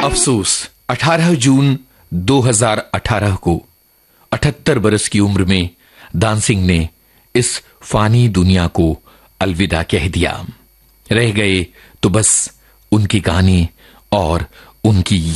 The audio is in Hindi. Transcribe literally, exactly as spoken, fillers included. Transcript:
अफसोस अठारह जून दो हज़ार अठारह को अठहत्तर बरस की उम्र में दानसिंह ने इस फानी दुनिया को अलविदा कह दिया। रह गए तो बस उनकी कहानी और उनकी